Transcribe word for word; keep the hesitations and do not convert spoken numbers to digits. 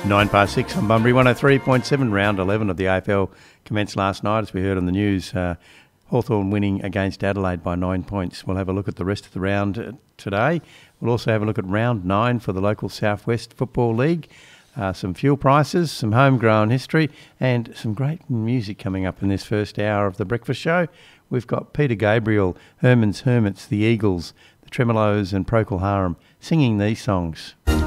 Nine past six on Bunbury, one oh three point seven, round eleven of the A F L commenced last night, as we heard on the news. Uh, Hawthorn winning against Adelaide by nine points. We'll have a look at the rest of the round uh, today. We'll also have a look at round nine for the local Southwest Football League. Uh, some fuel prices, some homegrown history, and some great music coming up in this first hour of the breakfast show. We've got Peter Gabriel, Herman's Hermits, the Eagles, the Tremolos and Procol Harum singing these songs.